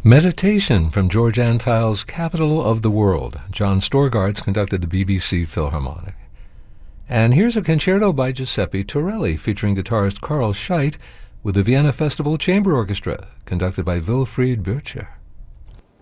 Meditation from George Antheil's Capital of the World. John Storgarts conducted the BBC Philharmonic. And here's a concerto by Giuseppe Torelli featuring guitarist Carl Scheidt with the Vienna Festival Chamber Orchestra, conducted by Wilfried Bürcher.